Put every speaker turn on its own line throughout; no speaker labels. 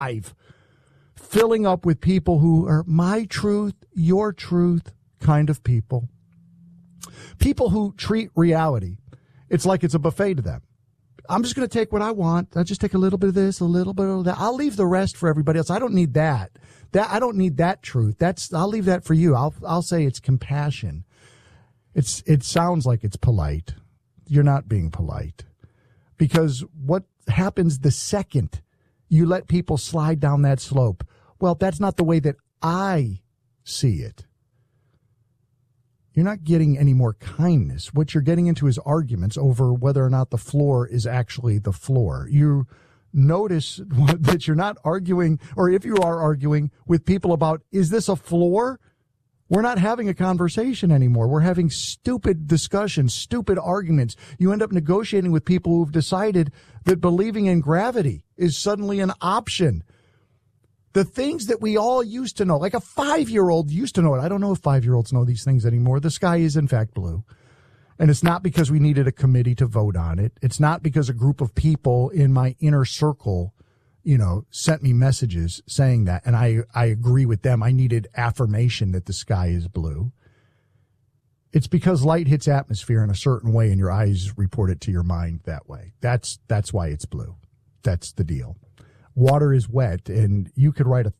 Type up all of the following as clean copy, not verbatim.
alive, filling up with people who are my truth, your truth kind of people. People who treat reality, it's like it's a buffet to them. I'm just going to take what I want. I'll just take a little bit of this, a little bit of that. I'll leave the rest for everybody else. I don't need that. I don't need that truth. I'll leave that for you. I'll say it's compassion. It sounds like it's polite. You're not being polite. Because what happens the second you let people slide down that slope? Well, that's not the way that I see it. You're not getting any more kindness. What you're getting into is arguments over whether or not the floor is actually the floor. You notice that you're not arguing, or if you are arguing with people about, is this a floor? We're not having a conversation anymore. We're having stupid discussions, stupid arguments. You end up negotiating with people who've decided that believing in gravity is suddenly an option. The things that we all used to know, like a 5-year-old used to know it. I don't know if 5-year-olds know these things anymore. The sky is, in fact, blue. And it's not because we needed a committee to vote on it. It's not because a group of people in my inner circle, sent me messages saying that. And I agree with them. I needed affirmation that the sky is blue. It's because light hits atmosphere in a certain way and your eyes report it to your mind that way. That's why it's blue. That's the deal. Water is wet, and you could write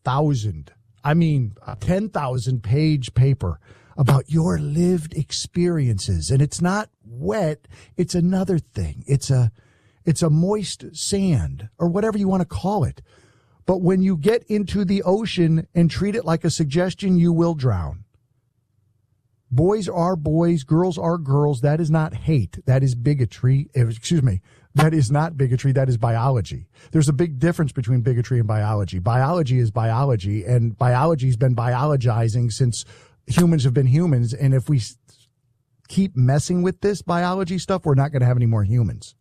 10,000 page paper about your lived experiences. And it's not wet. It's another thing. It's a moist sand or whatever you want to call it. But when you get into the ocean and treat it like a suggestion, you will drown. Boys are boys. Girls are girls. That is not hate. That is bigotry. Excuse me. That is not bigotry. That is biology. There's a big difference between bigotry and biology. Biology is biology, and biology has been biologizing since humans have been humans. And if we keep messing with this biology stuff, we're not going to have any more humans.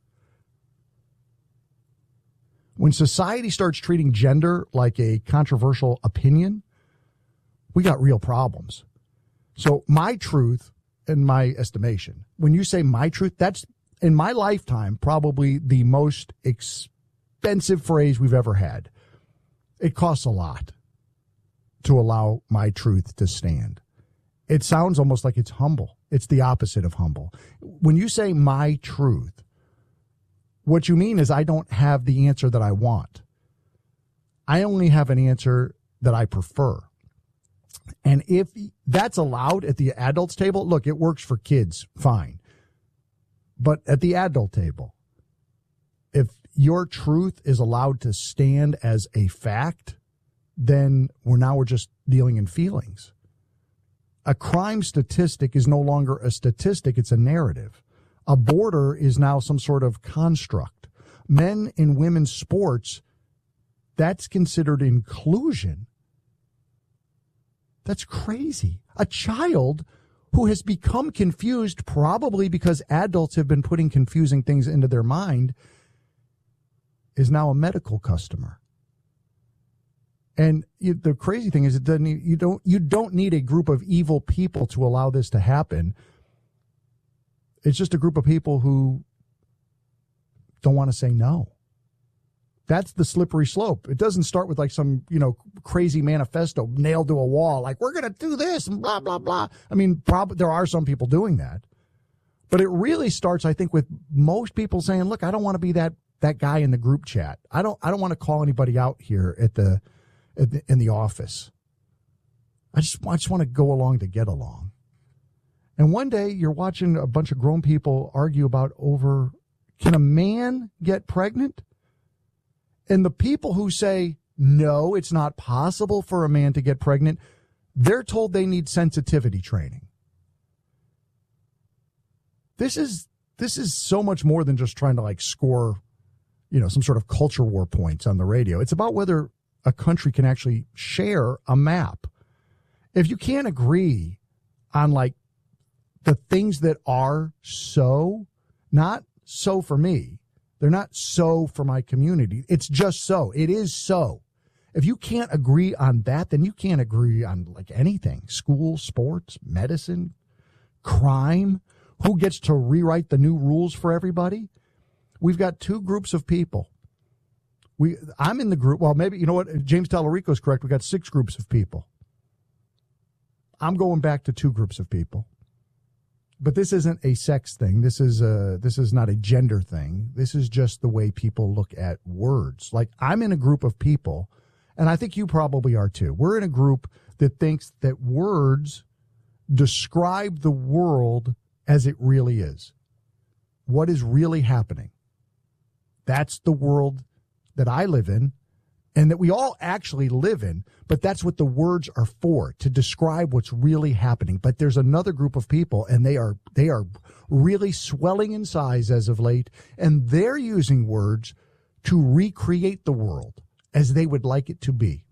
When society starts treating gender like a controversial opinion, we got real problems. So my truth, in my estimation, when you say my truth, that's, in my lifetime, probably the most expensive phrase we've ever had. It costs a lot to allow my truth to stand. It sounds almost like it's humble. It's the opposite of humble. When you say my truth, what you mean is I don't have the answer that I want. I only have an answer that I prefer. And if that's allowed at the adults table, look, it works for kids, fine. But at the adult table, if your truth is allowed to stand as a fact, then we're just dealing in feelings. A crime statistic is no longer a statistic, it's a narrative. A border is now some sort of construct. Men and women's sports, that's considered inclusion. That's crazy. A child who has become confused, probably because adults have been putting confusing things into their mind, is now a medical customer. And the crazy thing is, you don't need a group of evil people to allow this to happen. It's just a group of people who don't want to say no. That's the slippery slope. It doesn't start with like some, crazy manifesto nailed to a wall, like we're going to do this and blah, blah, blah. I mean, there are some people doing that. But it really starts, I think, with most people saying, look, I don't want to be that guy in the group chat. I don't want to call anybody out here in the office. I just want to go along to get along. And one day you're watching a bunch of grown people argue about can a man get pregnant? And the people who say, no, it's not possible for a man to get pregnant, they're told they need sensitivity training. This is so much more than just trying to score, some sort of culture war points on the radio. It's about whether a country can actually share a map. If you can't agree on the things that are so, not so for me, they're not so for my community. It's just so. It is so. If you can't agree on that, then you can't agree on anything. School, sports, medicine, crime. Who gets to rewrite the new rules for everybody? We've got two groups of people. I'm in the group. Well, maybe, you know what? James Tallarico is correct. We got 6 groups of people. I'm going back to 2 groups of people. But this isn't a sex thing. This is not a gender thing. This is just the way people look at words. Like, I'm in a group of people, and I think you probably are too. We're in a group that thinks that words describe the world as it really is. What is really happening? That's the world that I live in and that we all actually live in, but that's what the words are for, to describe what's really happening. But there's another group of people, and they are really swelling in size as of late, and they're using words to recreate the world as they would like it to be.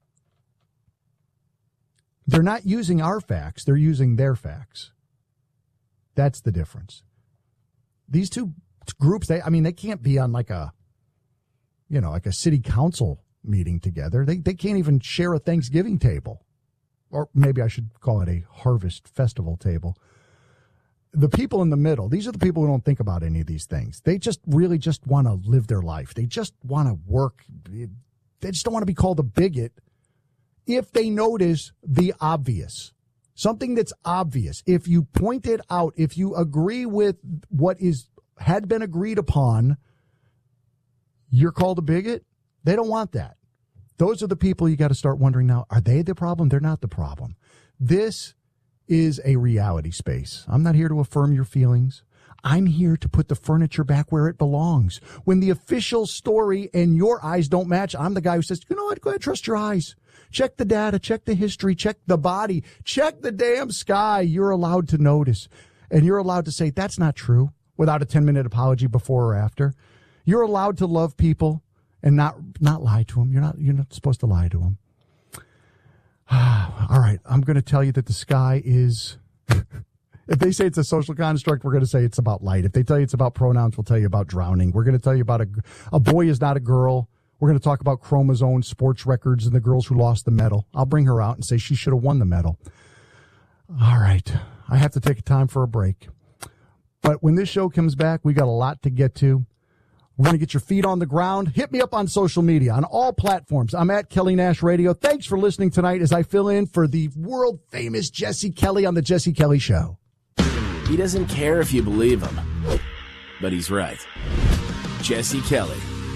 They're not using our facts, they're using their facts. That's the difference. These 2 groups, they can't be on like a city council meeting together. They can't even share a Thanksgiving table. Or maybe I should call it a harvest festival table. The people in the middle, these are the people who don't think about any of these things. They just really just want to live their life. They just want to work. They just don't want to be called a bigot if they notice the obvious. Something that's obvious. If you point it out, if you agree with what had been agreed upon, you're called a bigot. They don't want that. Those are the people you got to start wondering now, are they the problem? They're not the problem. This is a reality space. I'm not here to affirm your feelings. I'm here to put the furniture back where it belongs. When the official story and your eyes don't match, I'm the guy who says, you know what, go ahead, trust your eyes. Check the data, check the history, check the body, check the damn sky. You're allowed to notice. And you're allowed to say, that's not true, without a 10-minute apology before or after. You're allowed to love people and not lie to them. You're not supposed to lie to them. All right, I'm going to tell you that the sky is... If they say it's a social construct, we're going to say it's about light. If they tell you it's about pronouns, we'll tell you about drowning. We're going to tell you about a boy is not a girl. We're going to talk about chromosomes, sports records, and the girls who lost the medal. I'll bring her out and say she should have won the medal. All right, I have to take time for a break. But when this show comes back, we got a lot to get to. We're going to get your feet on the ground. Hit me up on social media, on all platforms. I'm at Kelly Nash Radio. Thanks for listening tonight as I fill in for the world-famous Jesse Kelly on The Jesse Kelly Show.
He doesn't care if you believe him, but he's right. Jesse Kelly.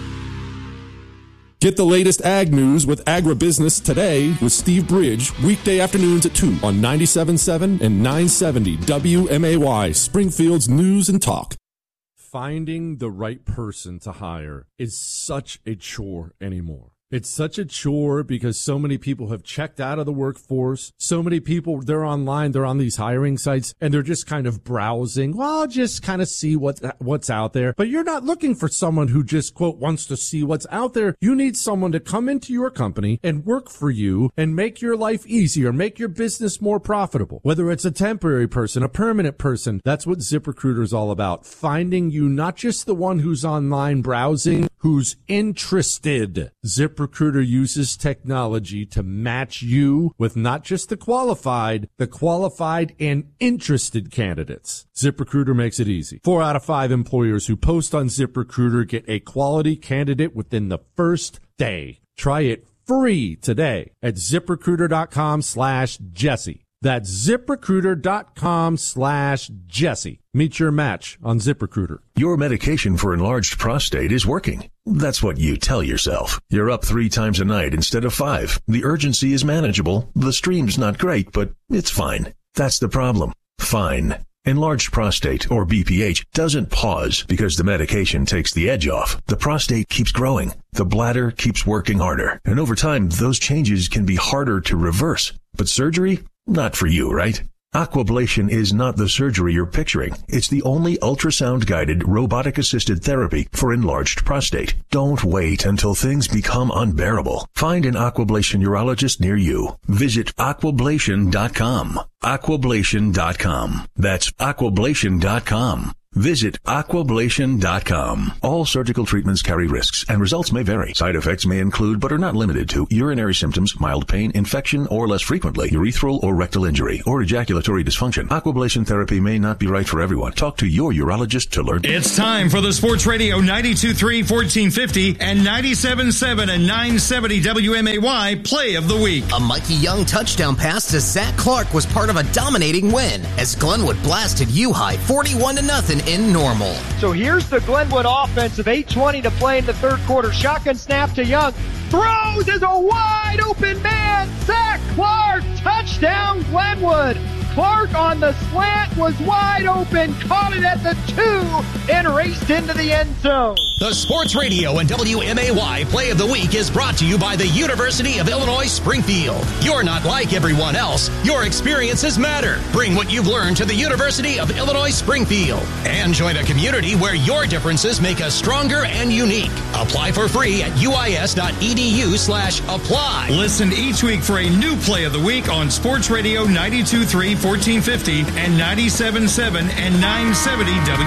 Get the latest ag news with Agribusiness Today with Steve Bridge, weekday afternoons at 2 on 97.7 and 970 WMAY, Springfield's News and Talk. Finding the right person to hire is such a chore anymore. It's such a chore because so many people have checked out of the workforce. So many people, they're online, they're on these hiring sites, and they're just kind of browsing. Well, just kind of see what's out there. But you're not looking for someone who just, quote, wants to see what's out there. You need someone to come into your company and work for you and make your life easier, make your business more profitable. Whether it's a temporary person, a permanent person, that's what ZipRecruiter is all about. Finding you not just the one who's online browsing, who's interested. ZipRecruiter uses technology to match you with not just the qualified and interested candidates. ZipRecruiter makes it easy. 4 out of 5 employers who post on ZipRecruiter get a quality candidate within the first day. Try it free today at ZipRecruiter.com/Jesse. That's ZipRecruiter.com/Jesse. Meet your match on ZipRecruiter.
Your medication for enlarged prostate is working. That's what you tell yourself. You're up 3 times a night instead of 5. The urgency is manageable. The stream's not great, but it's fine. That's the problem. Fine. Enlarged prostate, or BPH, doesn't pause because the medication takes the edge off. The prostate keeps growing. The bladder keeps working harder. And over time, those changes can be harder to reverse. But surgery? Not for you, right? Aquablation is not the surgery you're picturing. It's the only ultrasound-guided, robotic-assisted therapy for enlarged prostate. Don't wait until things become unbearable. Find an Aquablation urologist near you. Visit aquablation.com. Aquablation.com. That's aquablation.com. Visit aquablation.com. All surgical treatments carry risks, and results may vary. Side effects may include, but are not limited to, urinary symptoms, mild pain, infection, or less frequently, urethral or rectal injury, or ejaculatory dysfunction. Aquablation therapy may not be right for everyone. Talk to your urologist to learn.
It's time for the Sports Radio 92.3, 1450, and 97.7 and 970 WMAY Play of the Week.
A Mikey Young touchdown pass to Zach Clark was part of a dominating win as Glenwood blasted U-High 41-0 in Normal.
So here's the Glenwood offense with 8:20 to play in the third quarter. Shotgun snap to Young. Throws is a wide open man. Zach Clark, touchdown Glenwood. Clark on the slant was wide open, caught it at the 2 and raced into the end zone.
The Sports Radio and WMAY Play of the Week is brought to you by the University of Illinois Springfield. You're not like everyone else. Your experiences matter. Bring what you've learned to the University of Illinois Springfield and join a community where your differences make us stronger and unique. Apply for free at uis.edu/apply.
Listen each week for a new Play of the Week on Sports Radio 92.3, 1450, and 97.7 and 970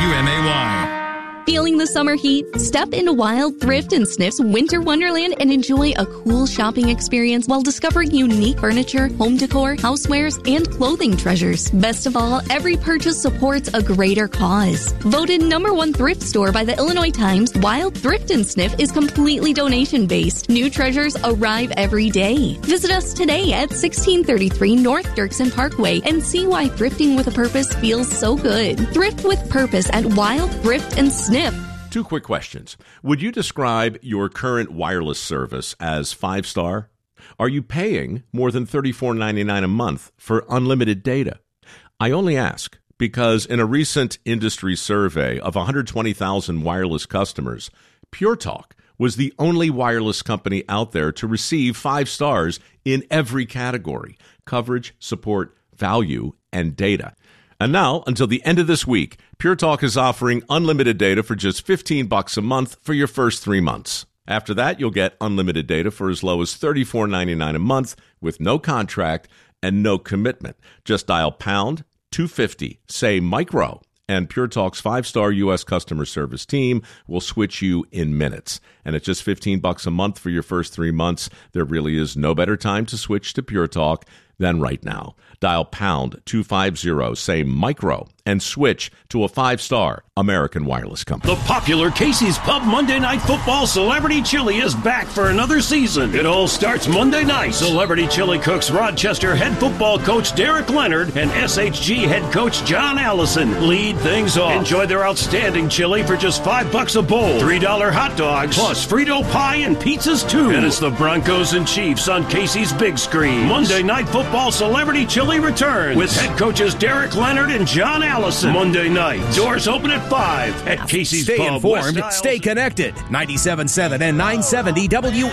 WMAY.
Feeling the summer heat? Step into Wild Thrift and Sniff's Winter Wonderland and enjoy a cool shopping experience while discovering unique furniture, home decor, housewares, and clothing treasures. Best of all, every purchase supports a greater cause. Voted #1 thrift store by the Illinois Times, Wild Thrift and Sniff is completely donation-based. New treasures arrive every day. Visit us today at 1633 North Dirksen Parkway and see why thrifting with a purpose feels so good. Thrift with purpose at Wild Thrift and Sniff.
Two quick questions. Would you describe your current wireless service as 5-star? Are you paying more than $34.99 a month for unlimited data? I only ask because in a recent industry survey of 120,000 wireless customers, Pure Talk was the only wireless company out there to receive 5 stars in every category: coverage, support, value, and data. And now, until the end of this week, Pure Talk is offering unlimited data for just $15 a month for your first 3 months. After that, you'll get unlimited data for as low as $34.99 a month with no contract and no commitment. Just dial pound 250, say micro, and Pure Talk's 5-star U.S. customer service team will switch you in minutes. And at just $15 a month for your first 3 months, there really is no better time to switch to Pure Talk than right now. Dial pound 250, say micro, and switch to a 5-star American wireless company.
The popular Casey's Pub Monday Night Football Celebrity Chili is back for another season. It all starts Monday night. Celebrity Chili cooks Rochester head football coach Derek Leonard and SHG head coach John Allison lead things off. Enjoy their outstanding chili for just $5 a bowl. $3 hot dogs, plus Frito pie and pizzas too. And it's the Broncos and Chiefs on Casey's big screen. Monday Night Football Celebrity Chili returns with head coaches Derek Leonard and John Allison. Monday night. Doors open at 5 at Casey's
Stay
Pub.
informed, stay connected. 97.7 and 970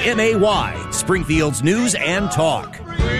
WMAY. Springfield's News and Talk.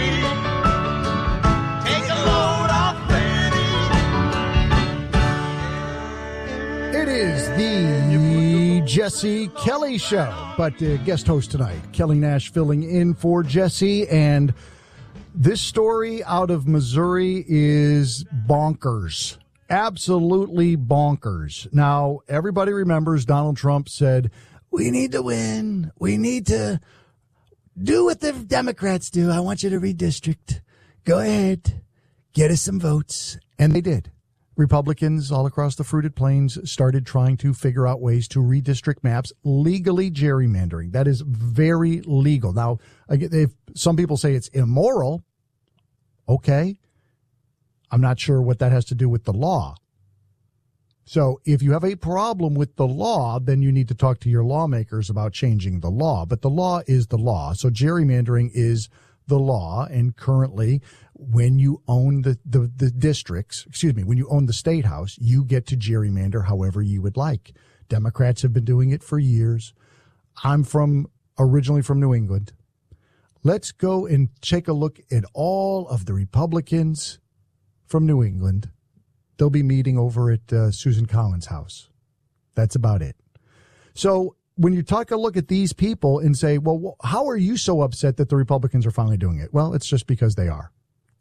It is the Jesse Kelly Show, but guest host tonight, Kelly Nash filling in for Jesse, and this story out of Missouri is bonkers. Absolutely bonkers. Now, everybody remembers Donald Trump said, we need to win. We need to do what the Democrats do. I want you to redistrict. Go ahead. Get us some votes. And they did. Republicans all across the fruited plains started trying to figure out ways to redistrict maps, legally gerrymandering. That is very legal. Now, if some people say it's immoral, okay. I'm not sure what that has to do with the law. So if you have a problem with the law, then you need to talk to your lawmakers about changing the law. But the law is the law. So gerrymandering is the law. And currently, when you own the districts, when you own the state house, you get to gerrymander however you would like. Democrats have been doing it for years. I'm originally from New England. Let's go and take a look at all of the Republicans from New England. They'll be meeting over at Susan Collins' house. That's about it. So when you take a look at these people and say, well, how are you so upset that the Republicans are finally doing it? Well, it's just because they are.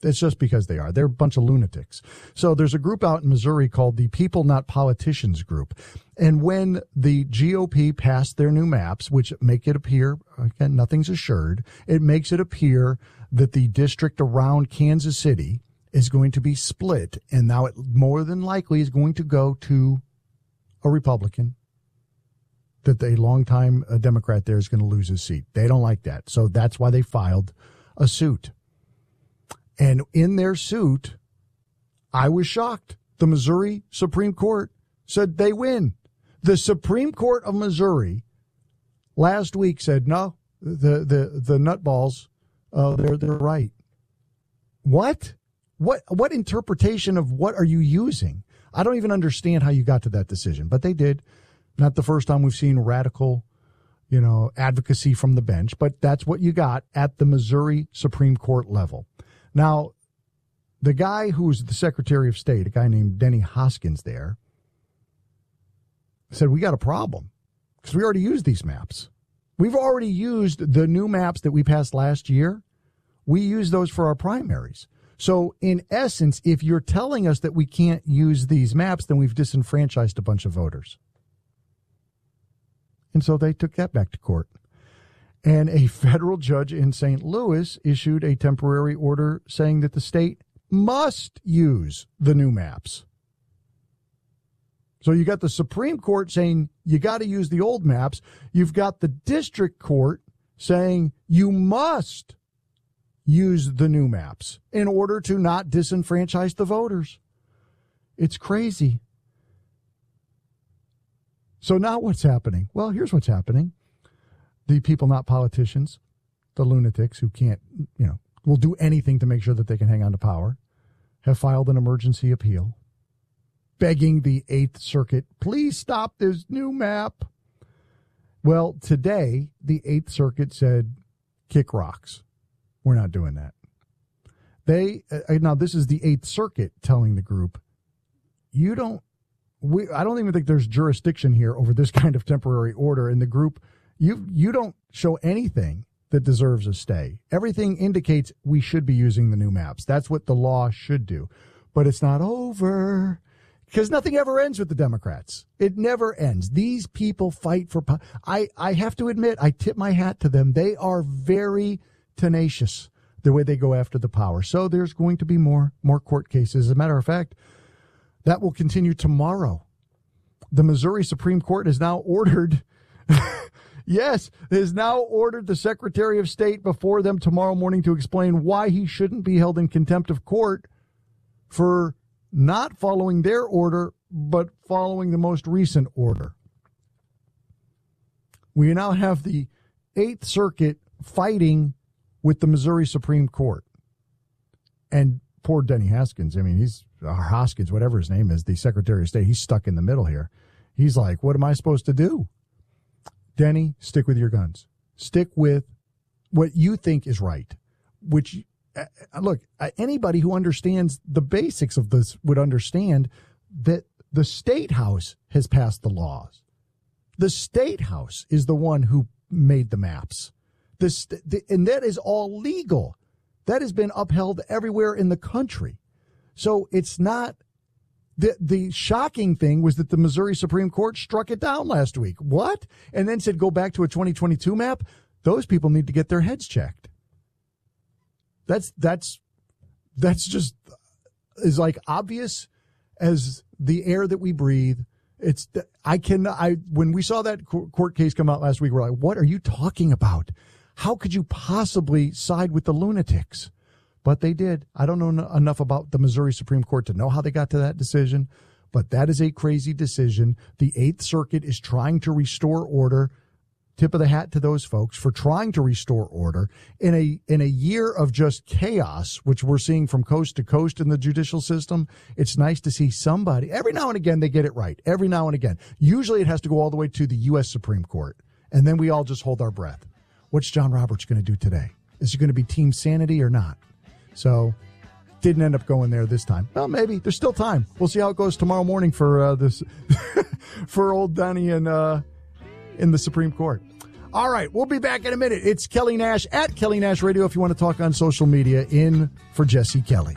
It's just because they are. They're a bunch of lunatics. So there's a group out in Missouri called the People Not Politicians Group. And when the GOP passed their new maps, which make it appear, again, nothing's assured, it makes it appear that the district around Kansas City is going to be split. And now it more than likely is going to go to a Republican, that a longtime Democrat there is going to lose his seat. They don't like that. So that's why they filed a suit. And in their suit, I was shocked. The Missouri Supreme Court said they win. The Supreme Court of Missouri last week said, no, the nutballs, they're right. What interpretation of what are you using? I don't even understand how you got to that decision, but they did. Not the first time we've seen radical, advocacy from the bench, but that's what you got at the Missouri Supreme Court level. Now, the guy who's the Secretary of State, a guy named Denny Hoskins there, said, we got a problem because we already used these maps. We've already used the new maps that we passed last year. We use those for our primaries. So, in essence, if you're telling us that we can't use these maps, then we've disenfranchised a bunch of voters. And so they took that back to court. And a federal judge in St. Louis issued a temporary order saying that the state must use the new maps. So you got the Supreme Court saying you got to use the old maps. You've got the district court saying you must use the new maps in order to not disenfranchise the voters. It's crazy. So now what's happening? Well, here's what's happening. The people, not politicians, the lunatics who can't, will do anything to make sure that they can hang on to power, have filed an emergency appeal, begging the Eighth Circuit, please stop this new map. Well, today, the Eighth Circuit said, kick rocks. We're not doing that. Now this is the Eighth Circuit telling the group, I don't even think there's jurisdiction here over this kind of temporary order. In the group, you don't show anything that deserves a stay. Everything indicates we should be using the new maps. That's what the law should do. But it's not over because nothing ever ends with the Democrats. It never ends. These people fight for I have to admit, I tip my hat to them. They are very tenacious the way they go after the power. So there's going to be more court cases. As a matter of fact, that will continue tomorrow. The Missouri Supreme Court has now ordered, has now ordered the Secretary of State before them tomorrow morning to explain why he shouldn't be held in contempt of court for not following their order, but following the most recent order. We now have the Eighth Circuit fighting with the Missouri Supreme Court. And poor Denny Hoskins, Hoskins, whatever his name is, the Secretary of State, he's stuck in the middle here. He's like, what am I supposed to do? Denny, stick with your guns. Stick with what you think is right, which, look, anybody who understands the basics of this would understand that the State House has passed the laws. The State House is the one who made the maps. And that is all legal. That has been upheld everywhere in the country. So it's not the shocking thing was that the Missouri Supreme Court struck it down last week. What? And then said go back to a 2022 map. Those people need to get their heads checked. That's just is like obvious as the air that we breathe. When we saw that court case come out last week, we're like, what are you talking about? How could you possibly side with the lunatics? But they did. I don't know enough about the Missouri Supreme Court to know how they got to that decision, but that is a crazy decision. The Eighth Circuit is trying to restore order. Tip of the hat to those folks for trying to restore order in a year of just chaos, which we're seeing from coast to coast in the judicial system. It's nice to see somebody. Every now and again, they get it right. Every now and again. Usually it has to go all the way to the U.S. Supreme Court, and then we all just hold our breath. What's John Roberts going to do today? Is it going to be team sanity or not? So didn't end up going there this time. Well, maybe there's still time. We'll see how it goes tomorrow morning for this for old Donnie in the Supreme Court. All right, we'll be back in a minute. It's Kelly Nash at Kelly Nash Radio if you want to talk on social media. In for Jesse Kelly.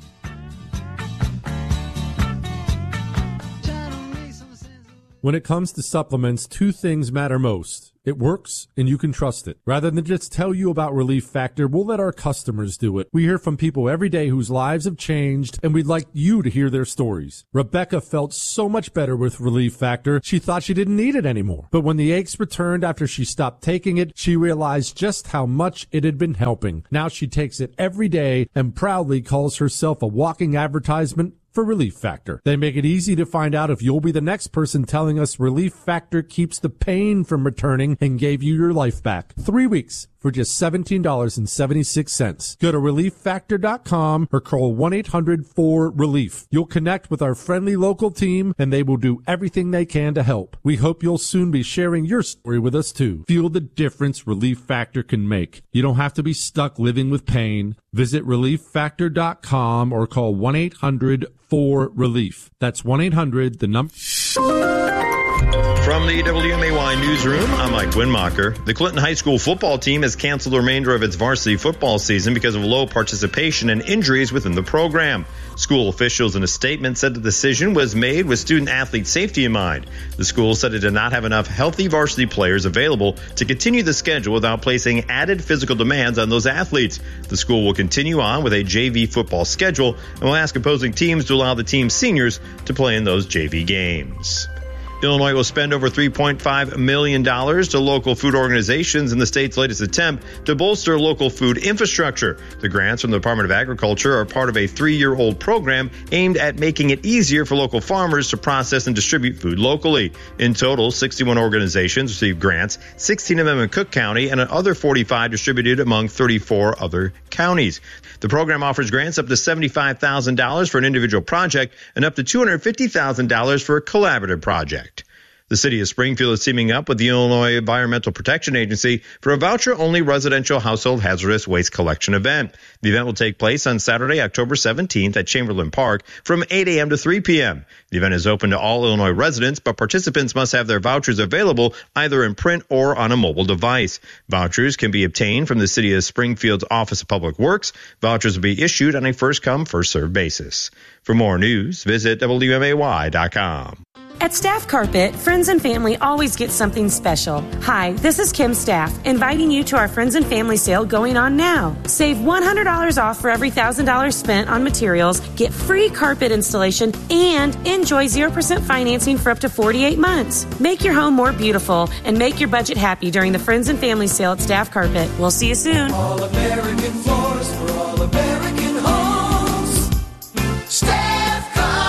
When it comes to supplements, two things matter most. It works, and you can trust it. Rather than just tell you about Relief Factor, we'll let our customers do it. We hear from people every day whose lives have changed, and we'd like you to hear their stories. Rebecca felt so much better with Relief Factor, she thought she didn't need it anymore. But when the aches returned after she stopped taking it, she realized just how much it had been helping. Now she takes it every day and proudly calls herself a walking advertisement for Relief Factor. They make it easy to find out if you'll be the next person telling us Relief Factor keeps the pain from returning and gave you your life back. 3 weeks for just $17.76. Go to ReliefFactor.com or call 1-800-4RELIEF. You'll connect with our friendly local team and they will do everything they can to help. We hope you'll soon be sharing your story with us too. Feel the difference Relief Factor can make. You don't have to be stuck living with pain. Visit ReliefFactor.com or call 1-800-4RELIEF. That's 1-800, the number.
From the WMAY newsroom, I'm Mike Winmacher. The Clinton High School football team has canceled the remainder of its varsity football season because of low participation and injuries within the program. School officials in a statement said the decision was made with student-athlete safety in mind. The school said it did not have enough healthy varsity players available to continue the schedule without placing added physical demands on those athletes. The school will continue on with a JV football schedule and will ask opposing teams to allow the team's seniors to play in those JV games. Illinois will spend over $3.5 million to local food organizations in the state's latest attempt to bolster local food infrastructure. The grants from the Department of Agriculture are part of a 3-year-old program aimed at making it easier for local farmers to process and distribute food locally. In total, 61 organizations received grants, 16 of them in Cook County, and another 45 distributed among 34 other counties. The program offers grants up to $75,000 for an individual project and up to $250,000 for a collaborative project. The city of Springfield is teaming up with the Illinois Environmental Protection Agency for a voucher-only residential household hazardous waste collection event. The event will take place on Saturday, October 17th at Chamberlain Park from 8 a.m. to 3 p.m. The event is open to all Illinois residents, but participants must have their vouchers available either in print or on a mobile device. Vouchers can be obtained from the city of Springfield's Office of Public Works. Vouchers will be issued on a first-come, first-served basis. For more news, visit WMAY.com.
At Staff Carpet, friends and family always get something special. Hi, this is Kim Staff, inviting you to our Friends and Family sale going on now. Save $100 off for every $1,000 spent on materials, get free carpet installation, and enjoy 0% financing for up to 48 months. Make your home more beautiful and make your budget happy during the Friends and Family sale at Staff Carpet. We'll see you soon.
All American floors for all American homes. Staff Carpet.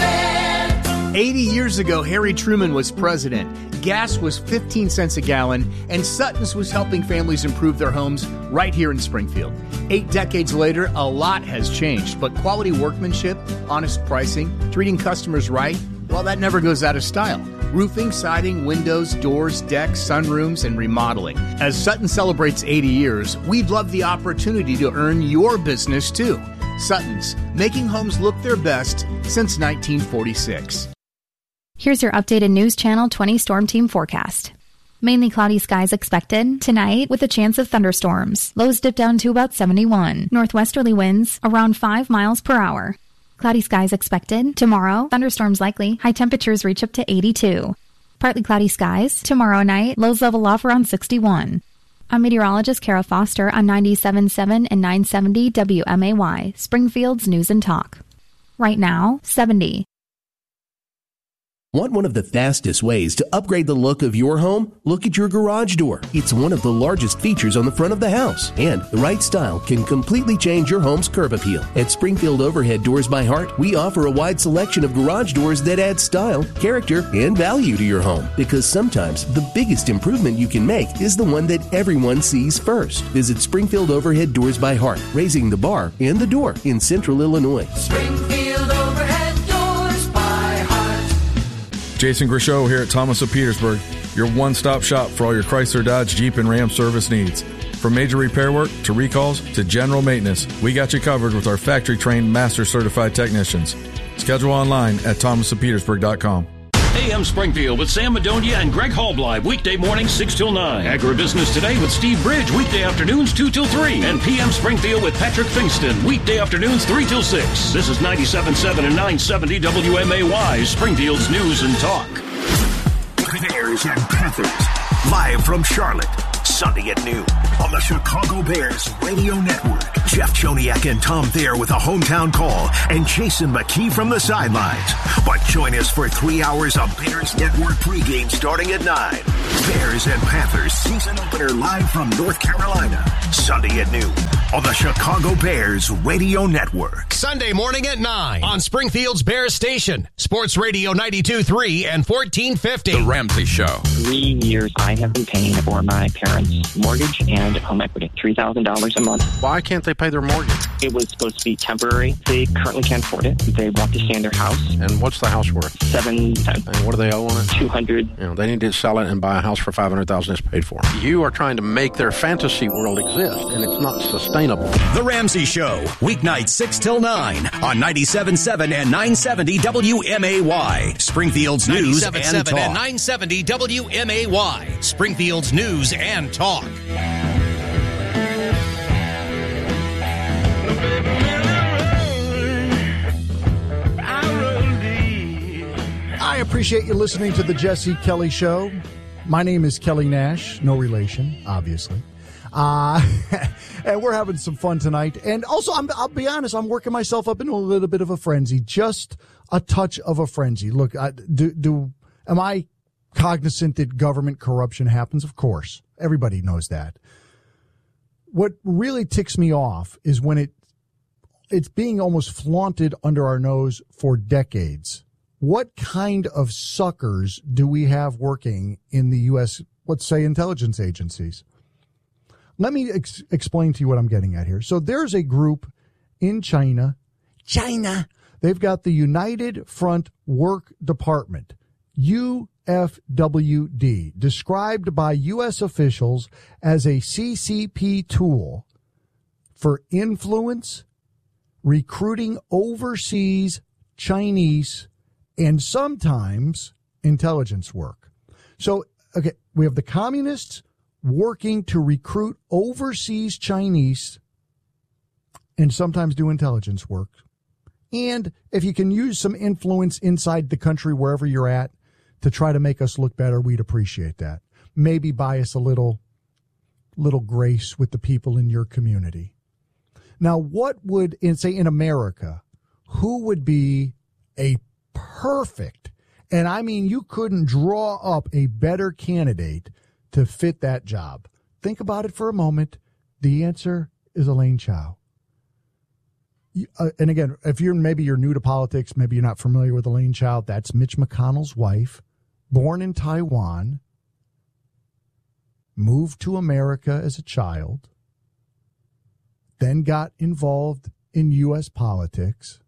80 years ago, Harry Truman was president. Gas was 15 cents a gallon, and Sutton's was helping families improve their homes right here in Springfield. 8 decades later, a lot has changed, but quality workmanship, honest pricing, treating customers right, well, that never goes out of style. Roofing, siding, windows, doors, decks, sunrooms, and remodeling. As Sutton celebrates 80 years, we'd love the opportunity to earn your business too. Sutton's, making homes look their best since 1946.
Here's your updated News Channel 20 Storm Team forecast. Mainly cloudy skies expected tonight with a chance of thunderstorms. Lows dip down to about 71. Northwesterly winds around 5 miles per hour. Cloudy skies expected tomorrow. Thunderstorms likely. High temperatures reach up to 82. Partly cloudy skies tomorrow night. Lows level off around 61. I'm meteorologist Kara Foster on 97.7 and 970 WMAY, Springfield's News and Talk. Right now, 70.
Want one of the fastest ways to upgrade the look of your home? Look at your garage door. It's one of the largest features on the front of the house, and the right style can completely change your home's curb appeal. At Springfield Overhead Doors by Heart, we offer a wide selection of garage doors that add style, character, and value to your home, because sometimes the biggest improvement you can make is the one that everyone sees first. Visit Springfield Overhead Doors by Heart, raising the bar and the door in Central Illinois.
Springfield Overhead Doors by Heart.
Jason Grishow here at Thomas of Petersburg, your one-stop shop for all your Chrysler, Dodge, Jeep, and Ram service needs. From major repair work to recalls to general maintenance, we got you covered with our factory-trained, master-certified technicians. Schedule online at thomasofpetersburg.com.
AM Springfield with Sam Madonia and Greg Hallbleib, weekday mornings 6 till 9. Agribusiness Today with Steve Bridge, weekday afternoons 2 till 3. And PM Springfield with Patrick Fingston, weekday afternoons 3 till 6. This is 97.7 and 970 WMAY, Springfield's News and Talk.
Bears and Panthers, live from Charlotte, Sunday at noon on the Chicago Bears Radio Network. Jeff Joniak and Tom Thayer with a hometown call and Jason McKee from the sidelines. But join us for 3 hours of Bears Network pregame starting at 9. Bears and Panthers season opener live from North Carolina, Sunday at noon on the Chicago Bears Radio Network.
Sunday morning at 9 on Springfield's Bears Station, Sports Radio 92.3 and 1450.
The Ramsey Show.
3 years I have been paying for my parents' mortgage and home equity, $3,000 a month.
Why can't they pay their mortgage?
It was supposed to be temporary. They currently can't afford it. They want to stay in their house.
And what's the house worth?
$710.
And what do they owe on it?
$200.
They need to sell it and buy a house for $500,000 it's paid for. You are trying to make their fantasy world exist, and it's not sustainable.
The Ramsey Show, weeknights 6 till 9 on 97.7 and 970 WMAY, Springfield's News and Talk.
97.7 and 970 WMAY, Springfield's News and Talk.
I appreciate you listening to the Jesse Kelly Show. My name is Kelly Nash, no relation, obviously. And we're having some fun tonight. And also, I'll be honest, I'm working myself up into a little bit of a frenzy, just a touch of a frenzy. Look, am I cognizant that government corruption happens? Of course. Everybody knows that. What really ticks me off is when it's being almost flaunted under our nose for decades. What kind of suckers do we have working in the U.S., let's say, intelligence agencies? Let me explain to you what I'm getting at here. So there's a group in China. They've got the United Front Work Department, UFWD, described by U.S. officials as a CCP tool for influence, recruiting overseas Chinese, and sometimes intelligence work. So, okay, we have the communists working to recruit overseas Chinese and sometimes do intelligence work. And if you can use some influence inside the country, wherever you're at, to try to make us look better, we'd appreciate that. Maybe buy us a little grace with the people in your community. Now, what would, in America, who would be a perfect, and I mean you couldn't draw up a better candidate to fit that job? Think about it for a moment. The answer is Elaine Chao. And again, if you're new to politics, maybe you're not familiar with Elaine Chao. That's Mitch McConnell's wife, born in Taiwan, moved to America as a child, then got involved in U.S. politics,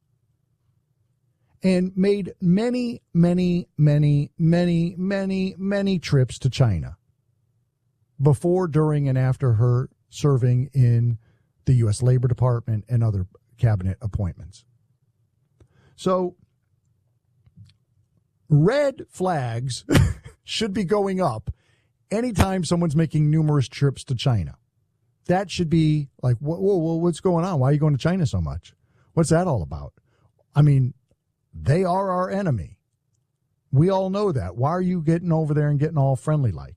and made many, many, many, many, many, many trips to China before, during, and after her serving in the U.S. Labor Department and other cabinet appointments. So red flags should be going up anytime someone's making numerous trips to China. That should be like, whoa, what's going on? Why are you going to China so much? What's that all about? I mean, they are our enemy. We all know that. Why are you getting over there and getting all friendly like?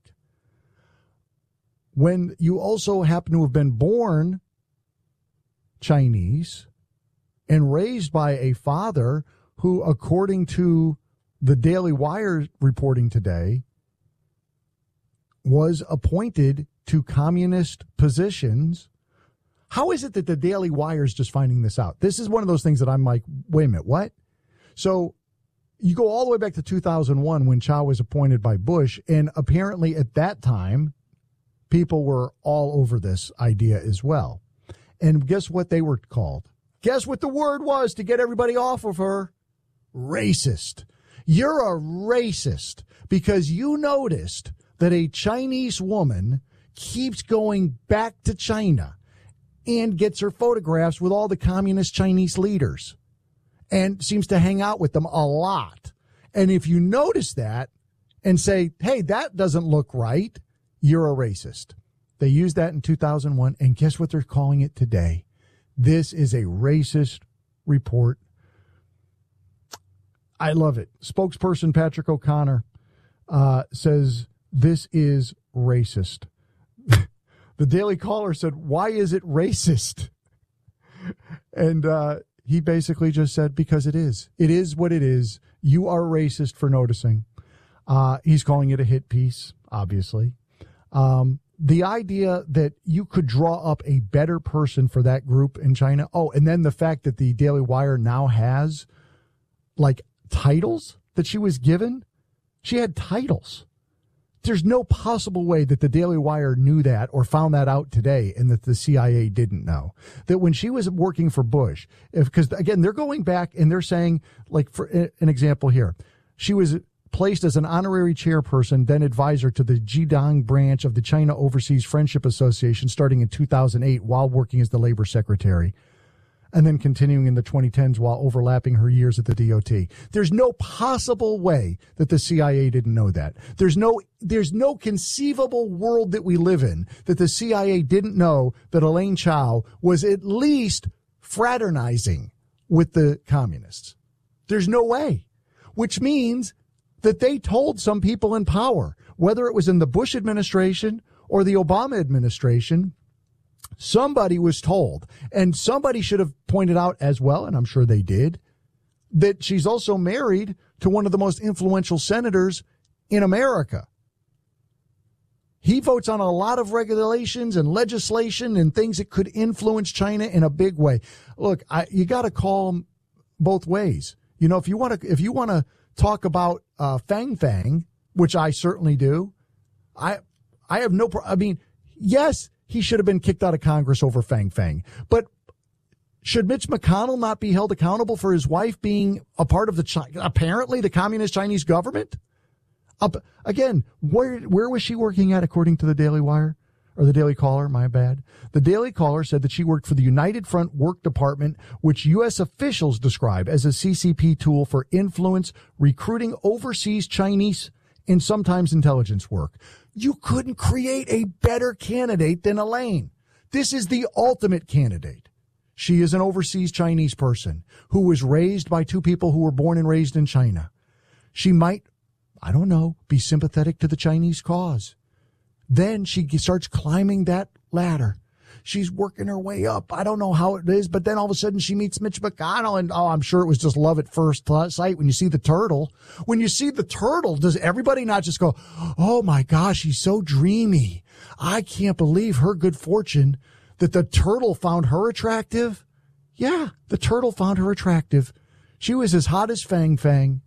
When you also happen to have been born Chinese and raised by a father who, according to the Daily Wire reporting today, was appointed to communist positions. How is it that the Daily Wire is just finding this out? This is one of those things that I'm like, wait a minute, what? So you go all the way back to 2001 when Chao was appointed by Bush, and apparently at that time, people were all over this idea as well. And guess what they were called? Guess what the word was to get everybody off of her? Racist. You're a racist because you noticed that a Chinese woman keeps going back to China and gets her photographs with all the communist Chinese leaders and seems to hang out with them a lot. And if you notice that and say, hey, that doesn't look right, you're a racist. They used that in 2001, and guess what they're calling it today? This is a racist report. I love it. Spokesperson Patrick O'Connor says this is racist. The Daily Caller said, why is it racist? And he basically just said, because it is. It is what it is. You are racist for noticing. He's calling it a hit piece, obviously. The idea that you could draw up a better person for that group in China. Oh, and then the fact that the Daily Wire now has, like, titles that she was given. She had titles. There's no possible way that the Daily Wire knew that or found that out today and that the CIA didn't know. That when she was working for Bush, because, again, they're going back and they're saying, like, for an example here, she was placed as an honorary chairperson, then advisor to the Jidong branch of the China Overseas Friendship Association starting in 2008 while working as the labor secretary, and then continuing in the 2010s while overlapping her years at the DOT. There's no possible way that the CIA didn't know that. There's no conceivable world that we live in that the CIA didn't know that Elaine Chao was at least fraternizing with the communists. There's no way, which means that they told some people in power, whether it was in the Bush administration or the Obama administration, somebody was told, and somebody should have pointed out as well, and I'm sure they did, that she's also married to one of the most influential senators in America. He votes on a lot of regulations and legislation and things that could influence China in a big way. Look, you got to call them both ways. You know, if you want to talk about Fang Fang, which I certainly do, I have no problem. I mean, yes, he should have been kicked out of Congress over Fang Fang. But should Mitch McConnell not be held accountable for his wife being a part of apparently the communist Chinese government? Again, where was she working at according to the Daily Wire? Or the Daily Caller, my bad. The Daily Caller said that she worked for the United Front Work Department, which U.S. officials describe as a CCP tool for influence, recruiting overseas Chinese and sometimes intelligence work. You couldn't create a better candidate than Elaine. This is the ultimate candidate. She is an overseas Chinese person who was raised by two people who were born and raised in China. She might, I don't know, be sympathetic to the Chinese cause. Then she starts climbing that ladder. She's working her way up. I don't know how it is, but then all of a sudden she meets Mitch McConnell, and I'm sure it was just love at first sight when you see the turtle. When you see the turtle, does everybody not just go, oh my gosh, he's so dreamy. I can't believe her good fortune that the turtle found her attractive. Yeah, the turtle found her attractive. She was as hot as Fang Fang.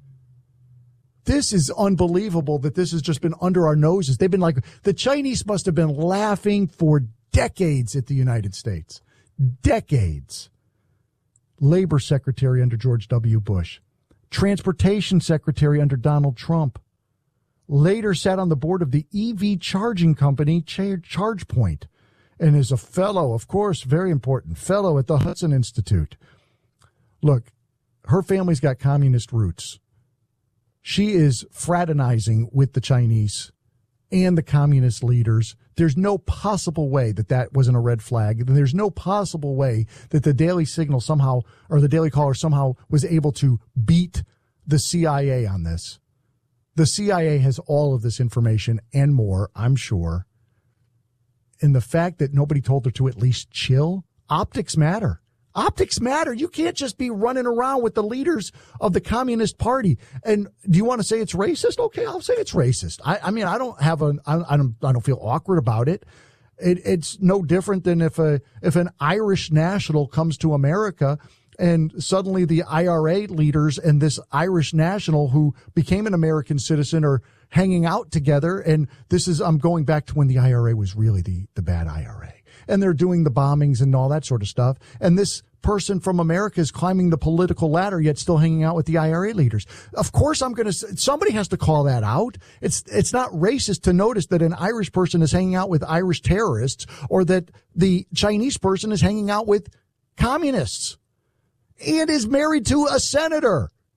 This is unbelievable that this has just been under our noses. They've been like, the Chinese must have been laughing for decades at the United States. Decades. Labor Secretary under George W. Bush. Transportation Secretary under Donald Trump. Later sat on the board of the EV charging company ChargePoint. And is a fellow, of course, very important, fellow at the Hudson Institute. Look, her family's got communist roots. She is fraternizing with the Chinese and the communist leaders. There's no possible way that that wasn't a red flag. There's no possible way that the Daily Signal somehow, or the Daily Caller somehow was able to beat the CIA on this. The CIA has all of this information and more, I'm sure. And the fact that nobody told her to at least chill, optics matter. Optics matter. You can't just be running around with the leaders of the Communist Party. And do you want to say it's racist? Okay, I'll say it's racist. I mean, I don't feel awkward about it. It's no different than if an Irish national comes to America and suddenly the IRA leaders and this Irish national who became an American citizen are hanging out together. And I'm going back to when the IRA was really the bad IRA. And they're doing the bombings and all that sort of stuff. And this person from America is climbing the political ladder, yet still hanging out with the IRA leaders. Of course, somebody has to call that out. It's not racist to notice that an Irish person is hanging out with Irish terrorists or that the Chinese person is hanging out with communists and is married to a senator.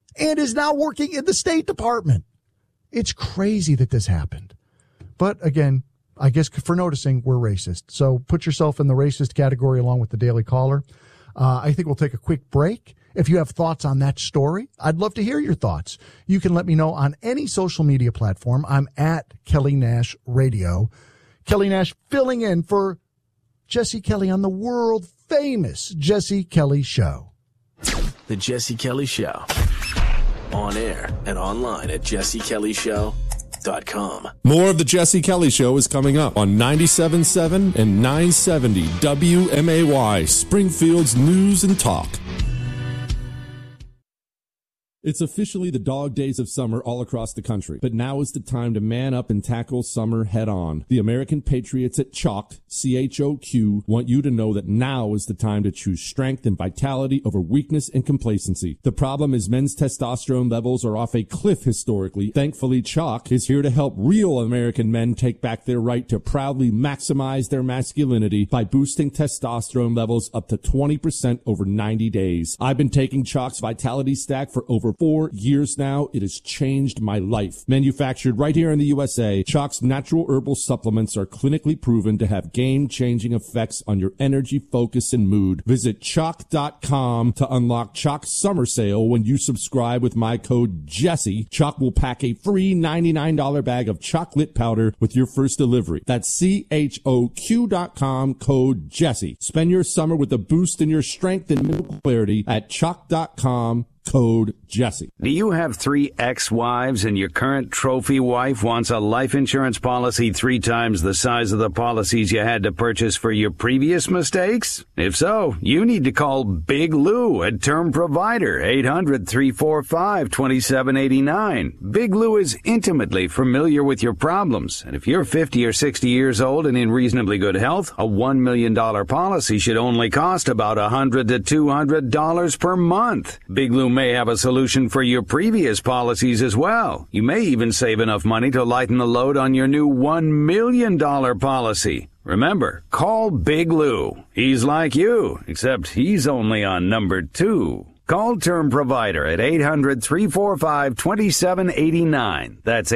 and is now working in the State Department. It's crazy that this happened. But again, I guess for noticing, we're racist. So put yourself in the racist category along with the Daily Caller. I think we'll take a quick break. If you have thoughts on that story, I'd love to hear your thoughts. You can let me know on any social media platform. I'm at Kelly Nash Radio. Kelly Nash filling in for Jesse Kelly on the world famous Jesse Kelly Show.
The Jesse Kelly Show. On air and online at jessekellyshow.com.
More of the Jesse Kelly Show is coming up on 97.7 and 970 WMAY, Springfield's News and Talk. It's officially the dog days of summer all across the country, but now is the time to man up and tackle summer head on. The American Patriots at Chalk, CHOQ, want you to know that now is the time to choose strength and vitality over weakness and complacency. The problem is men's testosterone levels are off a cliff historically. Thankfully, Chalk is here to help real American men take back their right to proudly maximize their masculinity by boosting testosterone levels up to 20% over 90 days. I've been taking Chalk's Vitality Stack for over 4 years now. It has changed my life. Manufactured right here in the USA, Chalk's natural herbal supplements are clinically proven to have game-changing effects on your energy, focus, and mood. Visit Chalk.com to unlock Chalk's summer sale. When you subscribe with my code Jesse, Chalk will pack a free $99 bag of chocolate powder with your first delivery. That's CHOQ.com, code Jesse. Spend your summer with a boost in your strength and mental clarity at Chalk.com. Code Jesse.
Do you have 3 ex-wives and your current trophy wife wants a life insurance policy 3 times the size of the policies you had to purchase for your previous mistakes? If so, you need to call Big Lou at Term Provider, 800-345-2789. Big Lou is intimately familiar with your problems, and if you're 50 or 60 years old and in reasonably good health, a $1 million policy should only cost about $100 to $200 per month. Big Lou may have a solution for your previous policies as well. You may even save enough money to lighten the load on your new $1 million policy. Remember, call Big Lou. He's like you, except he's only on number 2. Call Term Provider at 800-345-2789. That's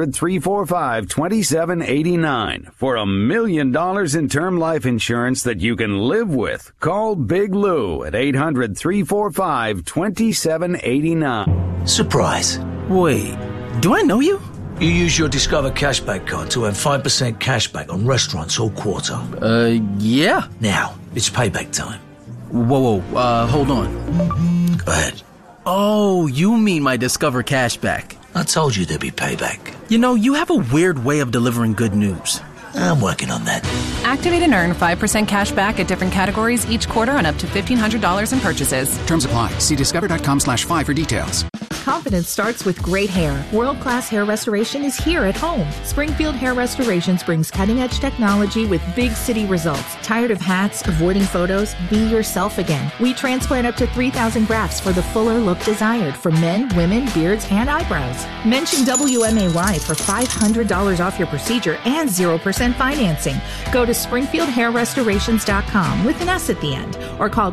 800-345-2789 for $1 million in term life insurance that you can live with. Call Big Lou at 800-345-2789.
Surprise. Wait, do I know you? You use your Discover Cashback card to earn 5% cashback on restaurants all quarter.
Yeah.
Now, it's payback time.
Whoa, hold on.
Go ahead.
Oh, you mean my Discover Cashback.
I told you there'd be payback.
You know, you have a weird way of delivering good news.
I'm working on that.
Activate and earn 5% cash back at different categories each quarter on up to $1,500 in purchases.
Terms apply. See discover.com/5 for details.
Confidence starts with great hair. World-class hair restoration is here at home. Springfield Hair Restorations brings cutting-edge technology with big city results. Tired of hats, avoiding photos? Be yourself again. We transplant up to 3,000 grafts for the fuller look desired for men, women, beards, and eyebrows. Mention WMAY for $500 off your procedure and 0% financing. Go to SpringfieldHairRestorations.com with an S at the end or call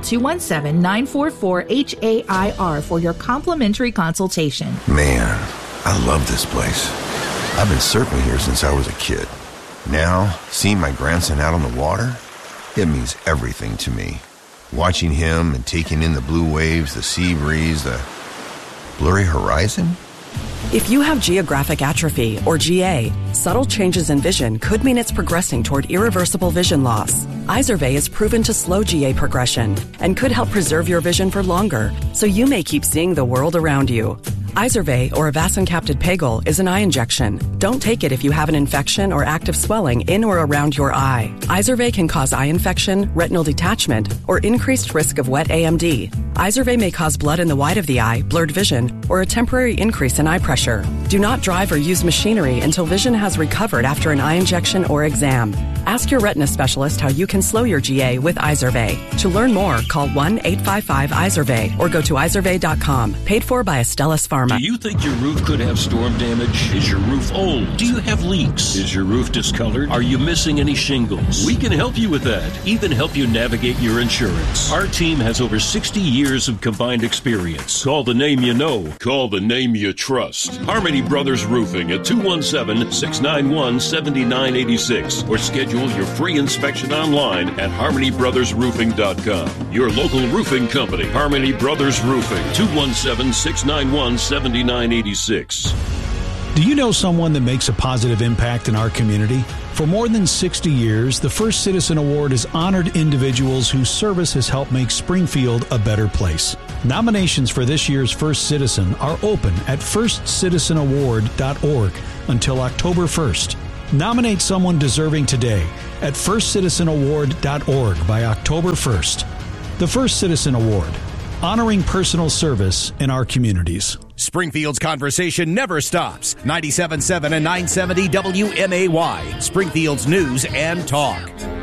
217-944-HAIR for your complimentary consultation.
Man, I love this place. I've been surfing here since I was a kid. Now, seeing my grandson out on the water, it means everything to me. Watching him and taking in the blue waves, the sea breeze, the blurry horizon.
If you have geographic atrophy, or GA, subtle changes in vision could mean it's progressing toward irreversible vision loss. Izervay is proven to slow GA progression and could help preserve your vision for longer, so you may keep seeing the world around you. Izervay, or avacincaptad pegol, is an eye injection. Don't take it if you have an infection or active swelling in or around your eye. Izervay can cause eye infection, retinal detachment, or increased risk of wet AMD. Izervay may cause blood in the white of the eye, blurred vision, or a temporary increase in eye pressure. Do not drive or use machinery until vision has recovered after an eye injection or exam. Ask your retina specialist how you can slow your GA with Izervay. To learn more, call 1-855-IZERVAY or go to izervay.com. Paid for by Astellas Pharma.
Do you think your roof could have storm damage? Is your roof old? Do you have leaks? Is your roof discolored? Are you missing any shingles? We can help you with that, even help you navigate your insurance. Our team has over 60 years years of combined experience. Call the name you know. Call the name you trust. Harmony Brothers Roofing at 217-691-7986 or schedule your free inspection online at harmonybrothersroofing.com. Your local roofing company, Harmony Brothers Roofing, 217-691-7986.
Do you know someone that makes a positive impact in our community? For more than 60 years, the First Citizen Award has honored individuals whose service has helped make Springfield a better place. Nominations for this year's First Citizen are open at firstcitizenaward.org until October 1st. Nominate someone deserving today at firstcitizenaward.org by October 1st. The First Citizen Award, honoring personal service in our communities.
Springfield's conversation never stops. 97.7 and 970 WMAY, Springfield's News and Talk.